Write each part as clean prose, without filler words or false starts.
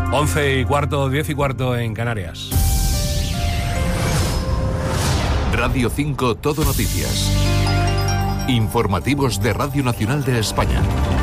11:15, 10:15 en Canarias. Radio 5 Todo Noticias. Informativos de Radio Nacional de España.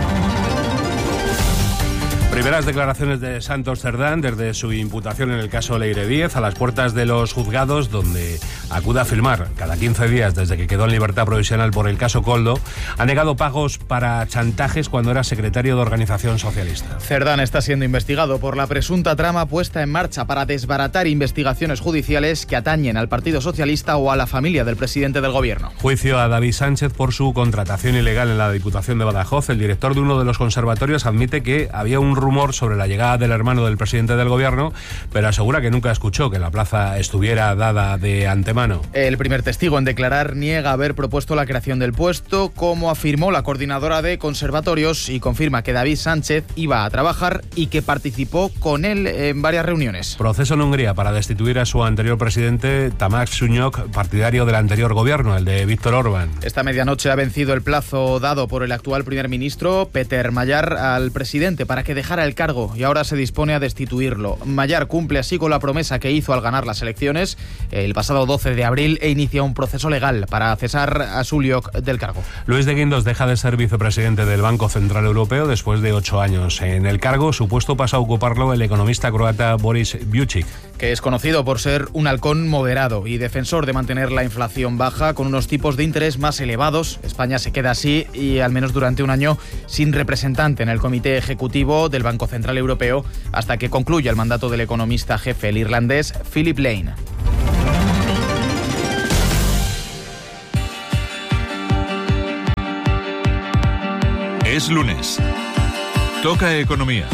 Primeras declaraciones de Santos Cerdán desde su imputación en el caso Leire Díez, a las puertas de los juzgados, donde acude a firmar cada 15 días desde que quedó en libertad provisional por el caso Koldo. Ha negado pagos para chantajes cuando era secretario de Organización Socialista. Cerdán está siendo investigado por la presunta trama puesta en marcha para desbaratar investigaciones judiciales que atañen al Partido Socialista o a la familia del presidente del Gobierno. Juicio a David Sánchez por su contratación ilegal en la Diputación de Badajoz. El director de uno de los conservatorios admite que había un rumor sobre la llegada del hermano del presidente del Gobierno, pero asegura que nunca escuchó que la plaza estuviera dada de antemano. El primer testigo en declarar niega haber propuesto la creación del puesto, como afirmó la coordinadora de conservatorios, y confirma que David Sánchez iba a trabajar y que participó con él en varias reuniones. Proceso en Hungría para destituir a su anterior presidente, Tamás Sunyok, partidario del anterior gobierno, el de Viktor Orbán. Esta medianoche ha vencido el plazo dado por el actual primer ministro, Péter Magyar, al presidente para que dejara el cargo y ahora se dispone a destituirlo. Magyar cumple así con la promesa que hizo al ganar las elecciones el pasado 12 de abril e inicia un proceso legal para cesar a Sunyok del cargo. Luis de Guindos deja de ser vicepresidente del Banco Central Europeo después de 8 años en el cargo. Su puesto pasa a ocuparlo el economista croata Boris Vučić, que es conocido por ser un halcón moderado y defensor de mantener la inflación baja con unos tipos de interés más elevados. España se queda así y al menos durante un año sin representante en el Comité Ejecutivo del Banco Central Europeo hasta que concluya el mandato del economista jefe, el irlandés Philip Lane. Es lunes. Toca economía.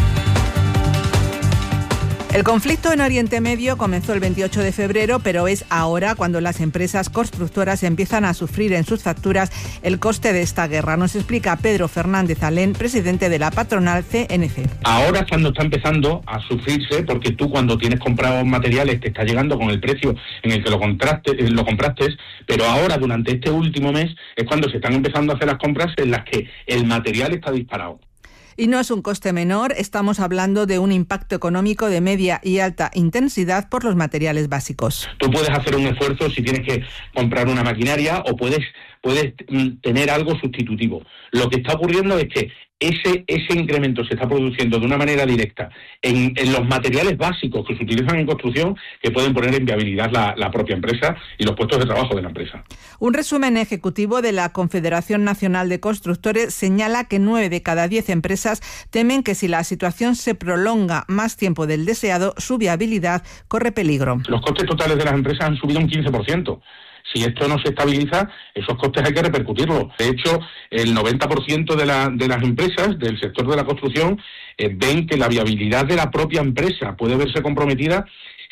El conflicto en Oriente Medio comenzó el 28 de febrero, pero es ahora cuando las empresas constructoras empiezan a sufrir en sus facturas el coste de esta guerra. Nos explica Pedro Fernández Alén, presidente de la patronal CNC. Ahora es cuando está empezando a sufrirse, porque tú cuando tienes comprados materiales te está llegando con el precio en el que lo compraste, pero ahora durante este último mes es cuando se están empezando a hacer las compras en las que el material está disparado. Y no es un coste menor, estamos hablando de un impacto económico de media y alta intensidad por los materiales básicos. Tú puedes hacer un esfuerzo si tienes que comprar una maquinaria o puedes tener algo sustitutivo. Lo que está ocurriendo es que ese incremento se está produciendo de una manera directa en los materiales básicos que se utilizan en construcción, que pueden poner en viabilidad la propia empresa y los puestos de trabajo de la empresa. Un resumen ejecutivo de la Confederación Nacional de Constructores señala que 9 de cada 10 empresas temen que si la situación se prolonga más tiempo del deseado, su viabilidad corre peligro. Los costes totales de las empresas han subido un 15%. Si esto no se estabiliza, esos costes hay que repercutirlos. De hecho, el 90% de las empresas del sector de la construcción ven que la viabilidad de la propia empresa puede verse comprometida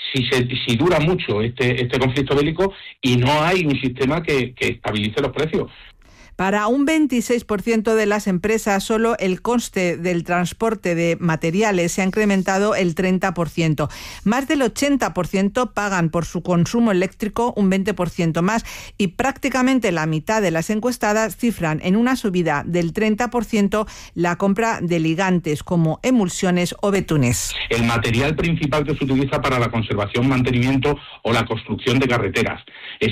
si dura mucho este conflicto bélico y no hay un sistema que estabilice los precios. Para un 26% de las empresas, solo el coste del transporte de materiales se ha incrementado el 30%. Más del 80% pagan por su consumo eléctrico, un 20% más, y prácticamente la mitad de las encuestadas cifran en una subida del 30% la compra de ligantes como emulsiones o betunes. El material principal que se utiliza para la conservación, mantenimiento o la construcción de carreteras,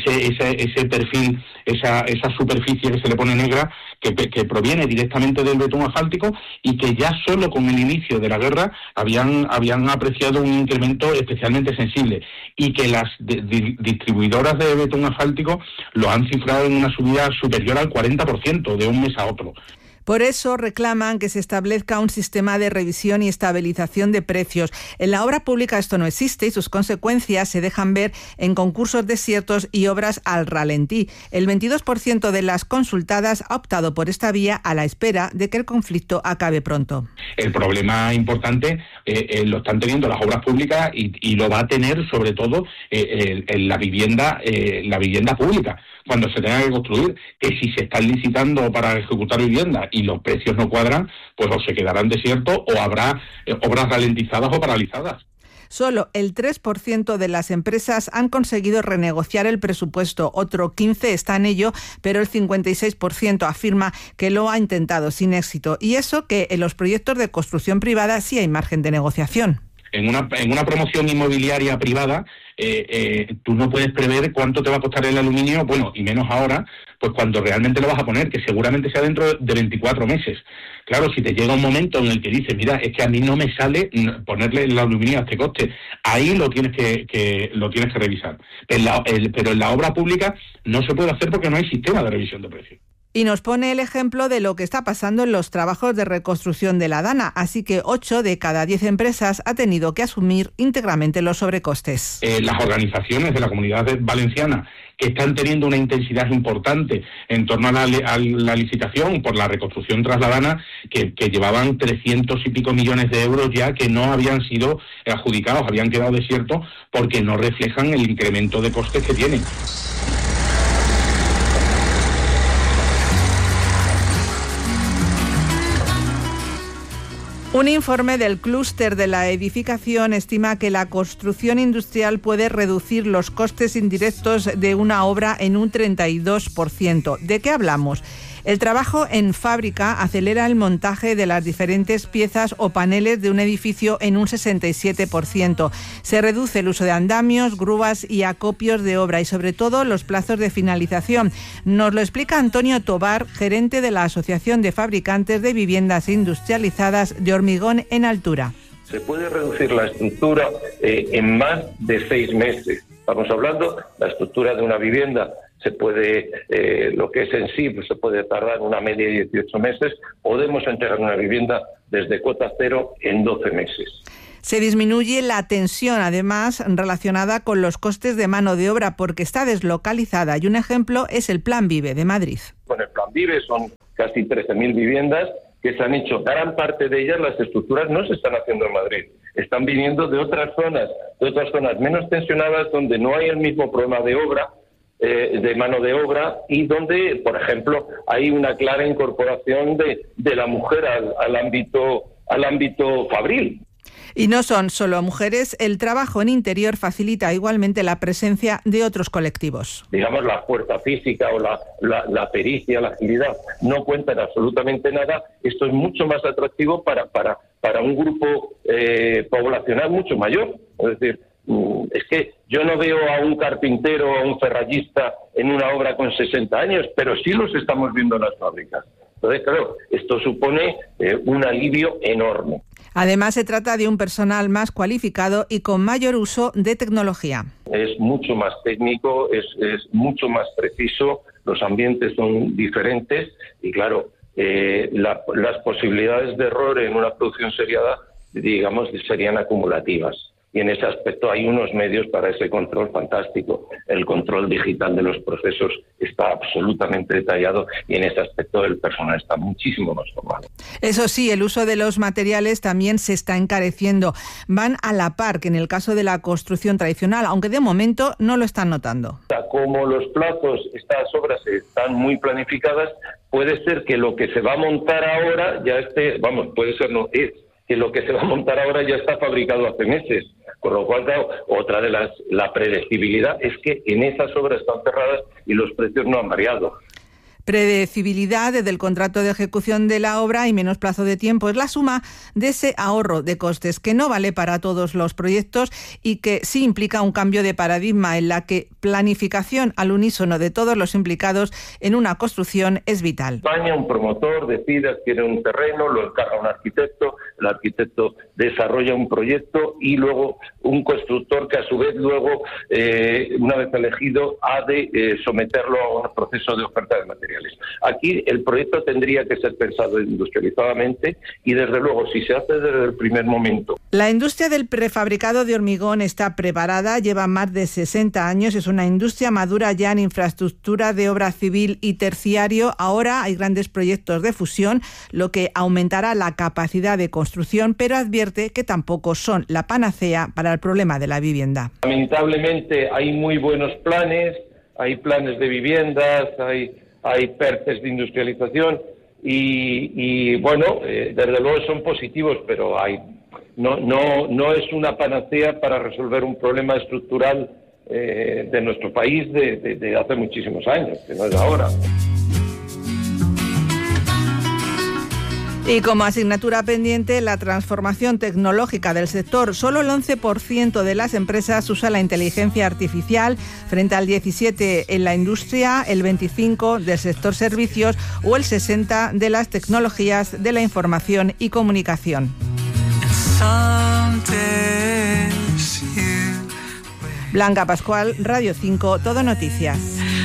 ese perfil, esa superficie que se le pone negra, que proviene directamente del betún asfáltico y que ya solo con el inicio de la guerra habían apreciado un incremento especialmente sensible y que las distribuidoras de betún asfáltico lo han cifrado en una subida superior al 40% de un mes a otro. Por eso reclaman que se establezca un sistema de revisión y estabilización de precios. En la obra pública esto no existe y sus consecuencias se dejan ver en concursos desiertos y obras al ralentí. El 22% de las consultadas ha optado por esta vía a la espera de que el conflicto acabe pronto. El problema importante lo están teniendo las obras públicas y lo va a tener sobre todo en la vivienda pública. Cuando se tenga que construir, que si se están licitando para ejecutar vivienda y los precios no cuadran, pues o se quedarán desiertos o habrá obras ralentizadas o paralizadas. Solo el 3% de las empresas han conseguido renegociar el presupuesto, otro 15% está en ello, pero el 56% afirma que lo ha intentado sin éxito. Y eso que en los proyectos de construcción privada sí hay margen de negociación. En una promoción inmobiliaria privada, tú no puedes prever cuánto te va a costar el aluminio, bueno, y menos ahora, pues cuando realmente lo vas a poner, que seguramente sea dentro de 24 meses. Claro, si te llega un momento en el que dices, mira, es que a mí no me sale ponerle el aluminio a este coste, ahí lo tienes que revisar. Pero en la obra pública no se puede hacer porque no hay sistema de revisión de precios. Y nos pone el ejemplo de lo que está pasando en los trabajos de reconstrucción de la Dana, así que 8 de cada 10 empresas ha tenido que asumir íntegramente los sobrecostes. Las organizaciones de la Comunidad Valenciana que están teniendo una intensidad importante en torno a la licitación por la reconstrucción tras la Dana, que llevaban 300 y pico millones de euros ya que no habían sido adjudicados, habían quedado desiertos porque no reflejan el incremento de costes que tienen. Un informe del clúster de la edificación estima que la construcción industrial puede reducir los costes indirectos de una obra en un 32%. ¿De qué hablamos? El trabajo en fábrica acelera el montaje de las diferentes piezas o paneles de un edificio en un 67%. Se reduce el uso de andamios, grúas y acopios de obra y sobre todo los plazos de finalización. Nos lo explica Antonio Tobar, gerente de la Asociación de Fabricantes de Viviendas Industrializadas de Hormigón en Altura. Se puede reducir la estructura en más de 6 meses. Estamos hablando, la estructura de una vivienda se puede, lo que es en sí, pues se puede tardar una media de 18 meses. Podemos entregar una vivienda desde cuota cero en 12 meses. Se disminuye la tensión, además, relacionada con los costes de mano de obra porque está deslocalizada. Y un ejemplo es el Plan Vive de Madrid. Con el Plan Vive son casi 13.000 viviendas que se han hecho. Gran parte de ellas, las estructuras no se están haciendo en Madrid. Están viniendo de otras zonas menos tensionadas, donde no hay el mismo problema de obra, de mano de obra, y donde, por ejemplo, hay una clara incorporación de la mujer al ámbito fabril. Y no son solo mujeres, el trabajo en interior facilita igualmente la presencia de otros colectivos. Digamos, la fuerza física o la pericia, la agilidad, no cuentan absolutamente nada. Esto es mucho más atractivo para un grupo poblacional mucho mayor. Es decir, es que yo no veo a un carpintero o a un ferrallista en una obra con 60 años, pero sí los estamos viendo en las fábricas. Entonces, claro, esto supone un alivio enorme. Además, se trata de un personal más cualificado y con mayor uso de tecnología. Es mucho más técnico, es mucho más preciso, los ambientes son diferentes y, claro, las posibilidades de error en una producción seriada, digamos, serían acumulativas. Y en ese aspecto hay unos medios para ese control fantástico. El control digital de los procesos está absolutamente detallado y en ese aspecto el personal está muchísimo más formado. Eso sí, el uso de los materiales también se está encareciendo. Van a la par que en el caso de la construcción tradicional, aunque de momento no lo están notando. Como los plazos, estas obras están muy planificadas, puede ser que lo que se va a montar ahora ya esté, puede ser no es, que lo que se va a montar ahora ya está fabricado hace meses. Con lo cual, claro, otra de la predecibilidad es que en esas obras están cerradas y los precios no han variado. Predecibilidad del contrato de ejecución de la obra y menos plazo de tiempo es la suma de ese ahorro de costes que no vale para todos los proyectos y que sí implica un cambio de paradigma en la que planificación al unísono de todos los implicados en una construcción es vital. España, un promotor decide, adquiere un terreno, lo encarga a un arquitecto, el arquitecto desarrolla un proyecto y luego un constructor que a su vez luego, una vez elegido, ha de someterlo a un proceso de oferta de materiales. Aquí el proyecto tendría que ser pensado industrializadamente y desde luego si se hace desde el primer momento. La industria del prefabricado de hormigón está preparada, lleva más de 60 años, es una industria madura ya en infraestructura de obra civil y terciario. Ahora hay grandes proyectos de fusión, lo que aumentará la capacidad de construcción, pero advierte que tampoco son la panacea para el problema de la vivienda. Lamentablemente hay muy buenos planes, hay planes de viviendas, hay PERTEs de industrialización y desde luego son positivos, pero no es una panacea para resolver un problema estructural de nuestro país de hace muchísimos años, que no es ahora. Y como asignatura pendiente, la transformación tecnológica del sector. Solo el 11% de las empresas usa la inteligencia artificial, frente al 17% en la industria, el 25% del sector servicios o el 60% de las tecnologías de la información y comunicación. Blanca Pascual, Radio 5, Todo Noticias.